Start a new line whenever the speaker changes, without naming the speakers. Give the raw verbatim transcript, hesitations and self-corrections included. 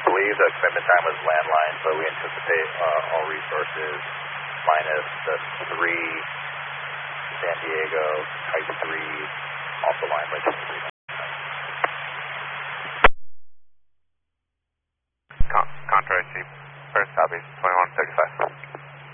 believe the commitment time was landline, so we anticipate uh, all resources minus the three San Diego Type three off the line by twenty-three.
Con Contra, first copy, twenty-one thirty-five.